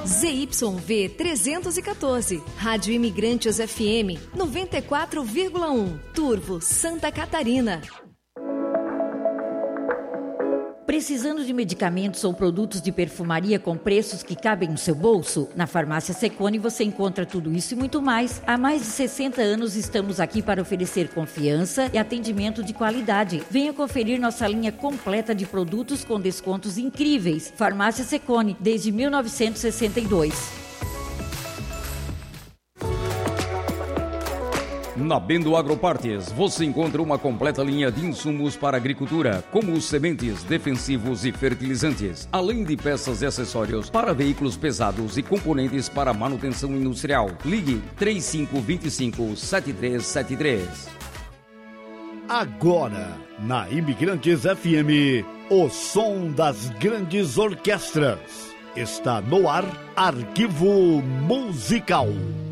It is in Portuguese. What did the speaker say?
ZYV 314, Rádio Imigrantes FM 94,1, Turvo, Santa Catarina. Precisando de medicamentos ou produtos de perfumaria com preços que cabem no seu bolso? Na Farmácia Secone você encontra tudo isso e muito mais. Há mais de 60 anos estamos aqui para oferecer confiança e atendimento de qualidade. Venha conferir nossa linha completa de produtos com descontos incríveis. Farmácia Secone, desde 1962. Na Bendo Agropartes, você encontra uma completa linha de insumos para agricultura, como sementes, defensivos e fertilizantes, além de peças e acessórios para veículos pesados e componentes para manutenção industrial. Ligue 3525-7373. Agora, na Imigrantes FM, o som das grandes orquestras. Está no ar, Arquivo Musical.